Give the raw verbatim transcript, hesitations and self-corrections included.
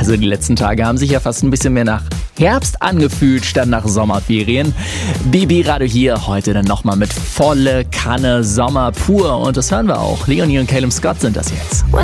Also die letzten Tage haben sich ja fast ein bisschen mehr nach Herbst angefühlt, statt nach Sommerferien. Bibi Radio hier, heute dann nochmal mit volle Kanne Sommer pur. Und das hören wir auch. Leonie und Calum Scott sind das jetzt.